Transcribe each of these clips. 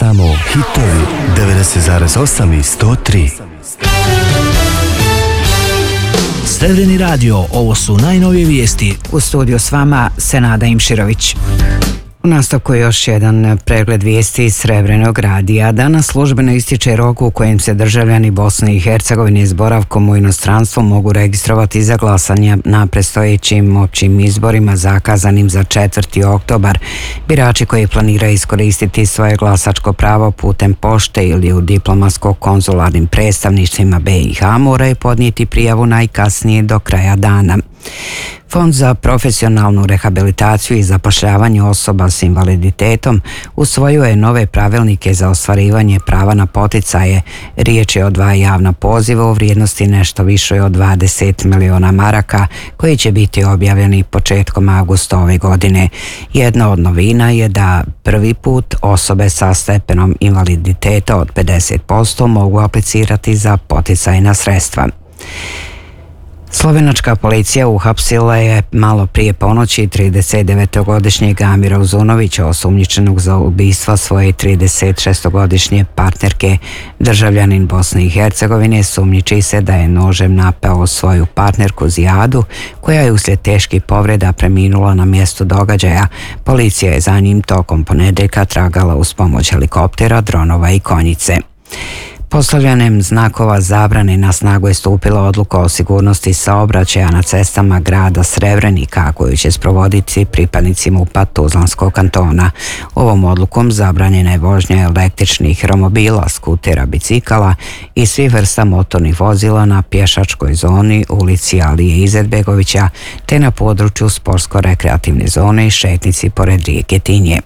Samo hitovi 90,8 i 103. Srebreni radio, ovo su najnovije vijesti. U studiju s vama Senada Imširović. U nastavku još jedan pregled vijesti iz Srebrenog radija. Danas službeno ističe rok u kojem se državljani Bosne i Hercegovine s boravkom u inostranstvu mogu registrovati za glasanje na predstojećim općim izborima zakazanim za 4. oktobar. Birači koji planiraju iskoristiti svoje glasačko pravo putem pošte ili u diplomatsko-konzularnim predstavništvima BiH moraju podnijeti prijavu najkasnije do kraja dana. Fond za profesionalnu rehabilitaciju i zapošljavanje osoba s invaliditetom usvojio je nove pravilnike za ostvarivanje prava na poticaje. Riječ je o 2 javna poziva u vrijednosti nešto više od 20 miliona maraka koji će biti objavljeni početkom avgusta ove godine. Jedna od novina je da prvi put osobe sa stepenom invaliditeta od 50% mogu aplicirati za poticajna sredstva. Slovenačka policija uhapsila je malo prije ponoći 39-godišnjeg Amira Uzunovića, osumnjičenog za ubistvo svoje 36-godišnje partnerke. Državljanin Bosne i Hercegovine sumnjiči se da je nožem napao svoju partnerku Zijadu, koja je uslijed teških povreda preminula na mjestu događaja. Policija je za njim tokom ponedjeljka tragala uz pomoć helikoptera, dronova i konjice. Postavljanjem znakova zabrane na snagu je stupila odluka o sigurnosti saobraćaja na cestama grada Srebrenika, koju će sprovoditi pripadnici MUP-a Tuzlanskog kantona. Ovom odlukom zabranjena je vožnja električnih romobila, skutera, bicikala i svih vrsta motornih vozila na pješačkoj zoni ulici Alije Izetbegovića te na području sportsko-rekreativne zone i šetnici pored rijeke Tinje.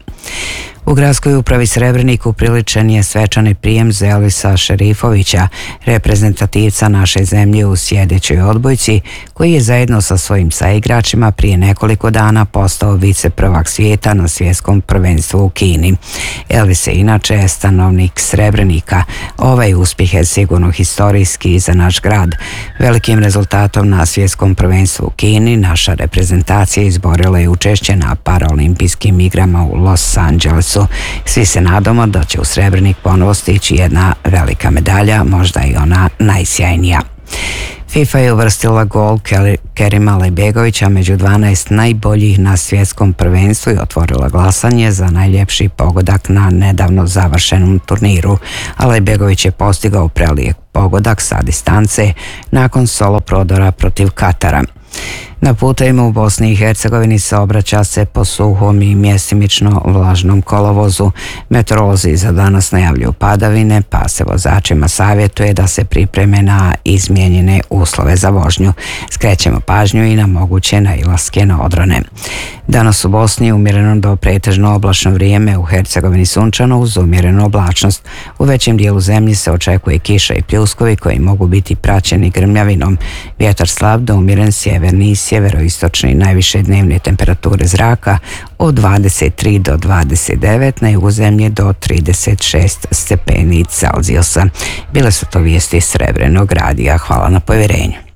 U gradskoj upravi Srebrenik upriličen je svečani prijem za Elvisa Šerifovića, reprezentativca naše zemlje u sjedećoj odbojci, koji je zajedno sa svojim saigračima prije nekoliko dana postao viceprvak svijeta na svjetskom prvenstvu u Kini. Elvis je inače stanovnik Srebrenika. Ovaj uspjeh je sigurno historijski za naš grad. Velikim rezultatom na svjetskom prvenstvu u Kini naša reprezentacija izborila je učešće na paraolimpijskim igrama u Los Angelesu. Svi se nadamo da će u Srebrenik ponovo stići jedna velika medalja, možda i ona najsjajnija. FIFA je uvrstila gol Kerima Lejbegovića među 12 najboljih na svjetskom prvenstvu i otvorila glasanje za najljepši pogodak na nedavno završenom turniru, a Lejbegović je postigao prelijep pogodak sa distance nakon solo prodora protiv Katara. Na putevima u Bosni i Hercegovini saobraća se po suhom i mjestimično vlažnom kolovozu. Meteorolozi za danas najavljuju padavine, pa se vozačima savjetuje da se pripreme na izmijenjene uslove za vožnju. Skrećemo pažnju i na moguće nailaske na odrone. Danas u Bosni umjereno do pretežno oblačno vrijeme, u Hercegovini sunčano uz umjerenu oblačnost. U većem dijelu zemlje se očekuje kiša i pljuskovi koji mogu biti praćeni grmljavinom. Vjetar slab do umjeren sjeverni i sjeveroistočni, najviše dnevne temperature zraka od 23 do 29, na jugu zemlje do 36 stepeni Celzijusa. Bile su to vijesti Srebrenog radija. Hvala na povjerenju.